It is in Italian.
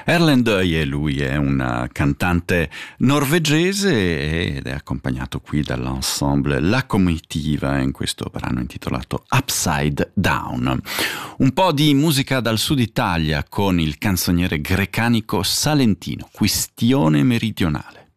Erlend Øye, lui è un cantante norvegese ed è accompagnato qui dall'ensemble La Comitiva in questo brano intitolato Upside Down. Un po' di musica dal sud Italia con il canzoniere grecanico salentino, Quistione Meridionale.